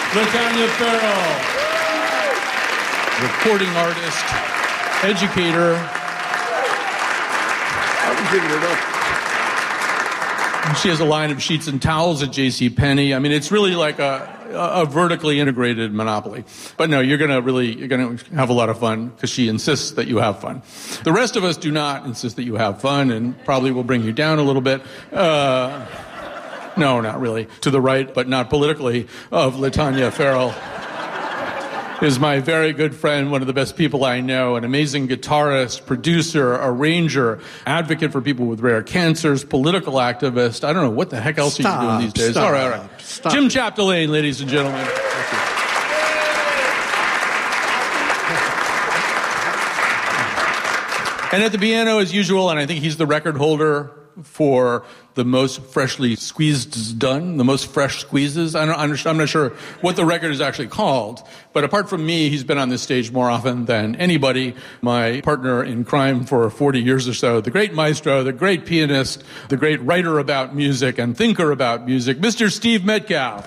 LaTonya Farrell, recording artist, educator. I'm giving it up. She has a line of sheets and towels at JCPenney. I mean, it's really like a vertically integrated monopoly. But no, you're going to have a lot of fun because she insists that you have fun. The rest of us do not insist that you have fun and probably will bring you down a little bit. No, not really. To the right, but not politically, of LaTonya Farrell is my very good friend, one of the best people I know, an amazing guitarist, producer, arranger, advocate for people with rare cancers, political activist. I don't know what the heck else are you doing these days. All right. Stop. Jim Chapdelaine, ladies and gentlemen. And at the piano, as usual, and I think he's the record holder for the most freshly squeezed done, the most fresh squeezes. I'm not sure what the record is actually called, but apart from me, he's been on this stage more often than anybody. My partner in crime for 40 years or so, the great maestro, the great pianist, the great writer about music and thinker about music, Mr. Steve Metcalf.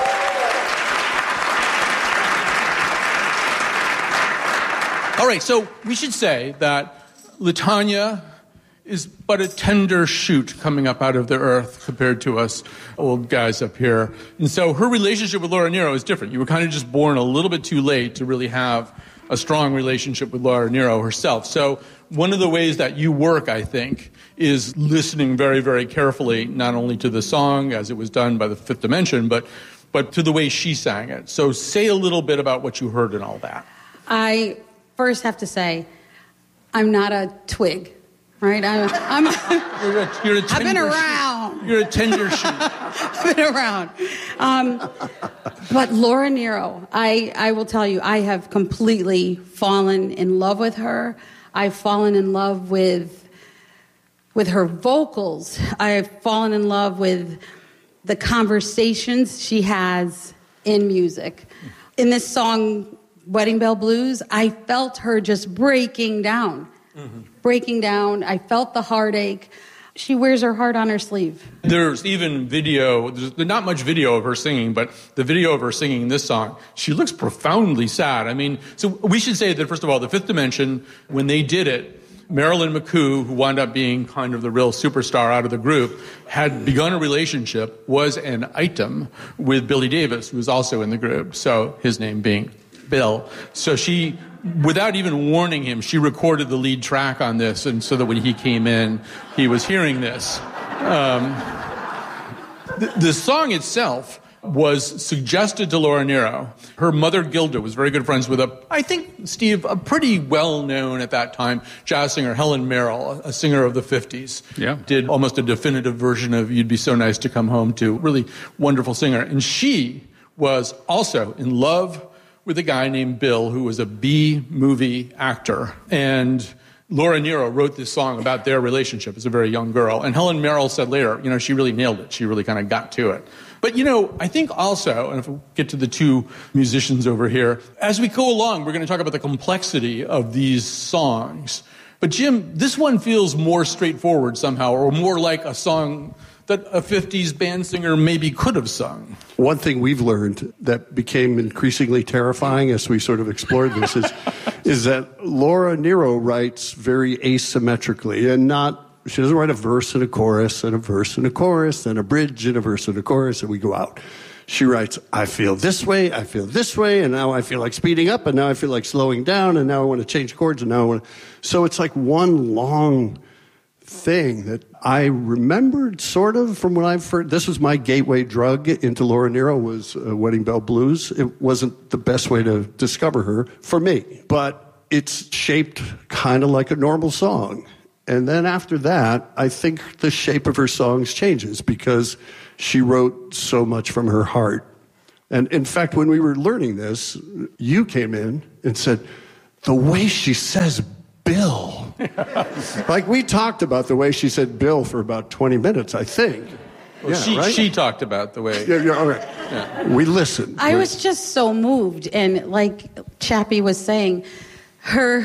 All right, so we should say that LaTonya is but a tender shoot coming up out of the earth compared to us old guys up here. And so her relationship with Laura Nyro is different. You were kind of just born a little bit too late to really have a strong relationship with Laura Nyro herself. So one of the ways that you work, I think, is listening very, very carefully, not only to the song as it was done by the Fifth Dimension, but to the way she sang it. So say a little bit about what you heard and all that. I first have to say, I'm not a twig. Right, you're a I've been around. You're a tender shoot. I've been around. But Laura Nyro, I will tell you, I have completely fallen in love with her. I've fallen in love with her vocals. I've fallen in love with the conversations she has in music. In this song, Wedding Bell Blues, I felt her just breaking down. Mm-hmm. Breaking down. I felt the heartache. She wears her heart on her sleeve. There's even video. There's not much video of her singing, but the video of her singing this song, she looks profoundly sad. I mean, so we should say that, first of all, the Fifth Dimension, when they did it, Marilyn McCoo, who wound up being kind of the real superstar out of the group, had begun a relationship, was an item with Billy Davis, who was also in the group, so his name being Bill. So she, without even warning him, she recorded the lead track on this, and so that when he came in, he was hearing this. The song itself was suggested to Laura Nyro. Her mother, Gilda, was very good friends with I think, Steve, a pretty well-known at that time jazz singer, Helen Merrill, a singer of the 50s. Yeah. Did almost a definitive version of You'd Be So Nice to Come Home To. Really wonderful singer. And she was also in love with a guy named Bill, who was a B-movie actor. And Laura Nyro wrote this song about their relationship as a very young girl. And Helen Merrill said later, she really nailed it. She really kind of got to it. But, I think also, and if we get to the two musicians over here, as we go along, we're going to talk about the complexity of these songs. But, Jim, this one feels more straightforward somehow, or more like a song that a 50s band singer maybe could have sung. One thing we've learned that became increasingly terrifying as we sort of explored this is that Laura Nyro writes very asymmetrically, and she doesn't write a verse and a chorus and a verse and a chorus and a bridge and a verse and a chorus and we go out. She writes, I feel this way, and now I feel like speeding up, and now I feel like slowing down, and now I want to change chords, and now I want to... So it's like one long thing that I remembered sort of from when I've heard. This was my gateway drug into Laura Nyro, was Wedding Bell Blues. It wasn't the best way to discover her for me, but it's shaped kind of like a normal song. And then after that, I think the shape of her songs changes because she wrote so much from her heart. And in fact, when we were learning this, you came in and said, the way she says Bill. Like we talked about the way she said Bill for about 20 minutes, I think. Well, she talked about the way. Yeah, all right. Yeah. We listened. I was just so moved. And like Chappie was saying, her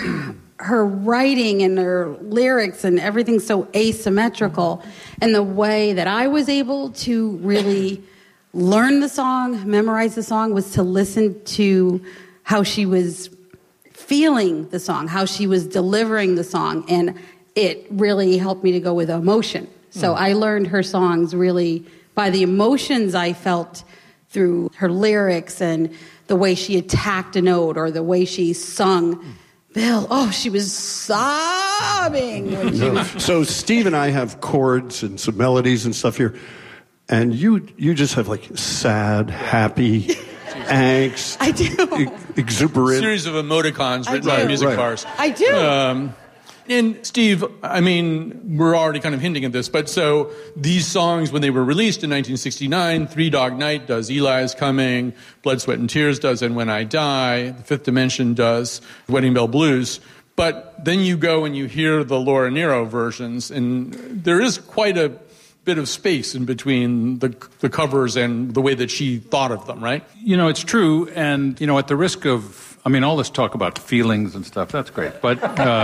writing and her lyrics and everything so asymmetrical, and the way that I was able to really learn the song, memorize the song, was to listen to how she was feeling the song, how she was delivering the song. And it really helped me to go with emotion. So I learned her songs really by the emotions I felt through her lyrics and the way she attacked a note or the way she sung. Bill, she was sobbing. So Steve and I have chords and some melodies and stuff here, and you just have like sad, happy, angst. I do. Exuberant. Series of emoticons written on music bars. I do. And Steve, I mean, we're already kind of hinting at this, but so these songs, when they were released in 1969, Three Dog Night does Eli's Coming, Blood, Sweat, and Tears does And When I Die, The Fifth Dimension does Wedding Bell Blues. But then you go and you hear the Laura Nyro versions, and there is quite a bit of space in between the covers and the way that she thought of them, right? It's true, and, at the risk of, all this talk about feelings and stuff, that's great. But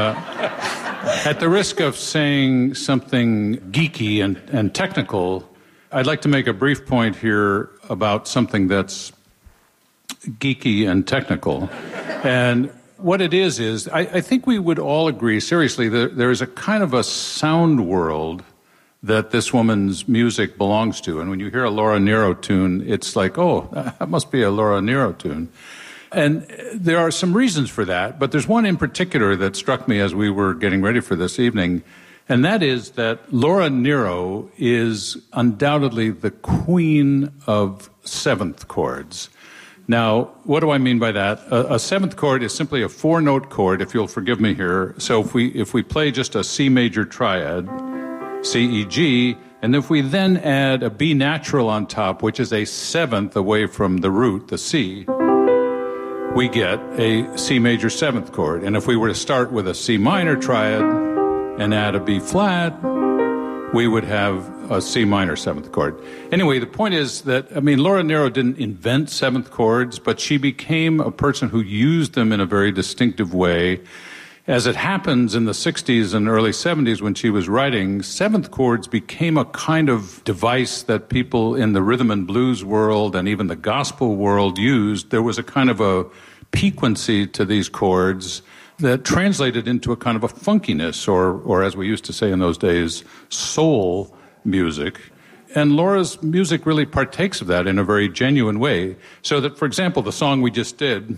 at the risk of saying something geeky and technical, I'd like to make a brief point here about something that's geeky and technical. And what it is I think we would all agree, seriously, there is a kind of a sound world that this woman's music belongs to. And when you hear a Laura Nyro tune, it's like, that must be a Laura Nyro tune. And there are some reasons for that, but there's one in particular that struck me as we were getting ready for this evening, and that is that Laura Nyro is undoubtedly the queen of seventh chords. Now, what do I mean by that? A seventh chord is simply a four-note chord, if you'll forgive me here. So if we play just a C major triad, C, E, G, and if we then add a B natural on top, which is a seventh away from the root, the C, we get a C major seventh chord. And if we were to start with a C minor triad and add a B flat, we would have a C minor seventh chord. Anyway, the point is that, Laura Nyro didn't invent seventh chords, but she became a person who used them in a very distinctive way. As it happens in the 60s and early 70s when she was writing, seventh chords became a kind of device that people in the rhythm and blues world and even the gospel world used. There was a kind of a piquancy to these chords that translated into a kind of a funkiness, or as we used to say in those days, soul music. And Laura's music really partakes of that in a very genuine way. So that, for example, the song we just did,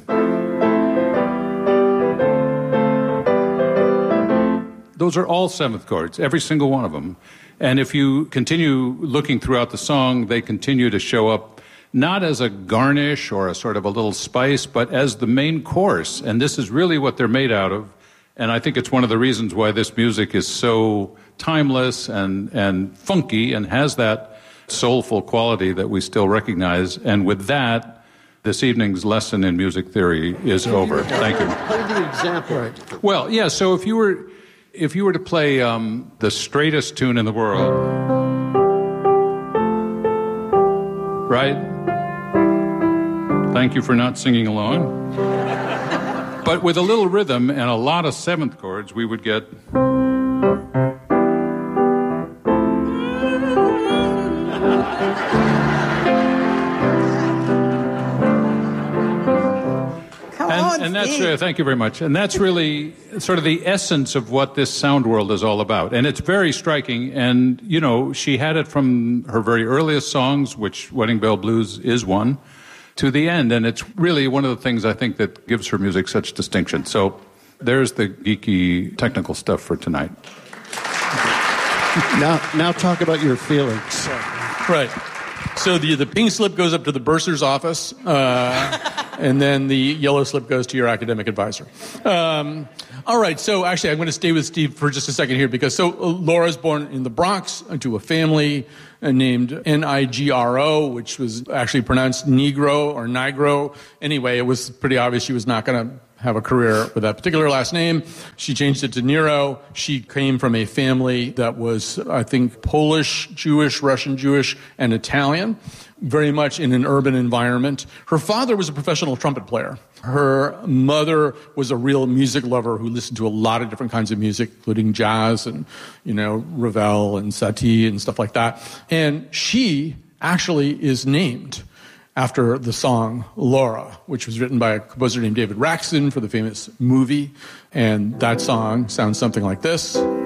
those are all seventh chords, every single one of them. And if you continue looking throughout the song, they continue to show up not as a garnish or a sort of a little spice, but as the main course. And this is really what they're made out of. And I think it's one of the reasons why this music is so timeless and funky and has that soulful quality that we still recognize. And with that, this evening's lesson in music theory is over. Thank you. Play the example. Right. Well, yeah, so if you were to play the straightest tune in the world, right? Thank you for not singing along. But with a little rhythm and a lot of seventh chords, we would get... And that's thank you very much. And that's really sort of the essence of what this sound world is all about. And it's very striking. And, she had it from her very earliest songs, which Wedding Bell Blues is one, to the end. And it's really one of the things I think that gives her music such distinction. So there's the geeky technical stuff for tonight. Now talk about your feelings. Right. So the pink slip goes up to the bursar's office, and then the yellow slip goes to your academic advisor. All right, so actually I'm going to stay with Steve for just a second here, because Laura's born in the Bronx into a family named Nigro, which was actually pronounced Negro or Nigro. Anyway, it was pretty obvious she was not going to have a career with that particular last name. She changed it to Nyro. She came from a family that was, I think, Polish, Jewish, Russian Jewish, and Italian, very much in an urban environment. Her father was a professional trumpet player. Her mother was a real music lover who listened to a lot of different kinds of music, including jazz and, Ravel and Satie and stuff like that. And she actually is named after the song Laura, which was written by a composer named David Raxton for the famous movie. And that song sounds something like this.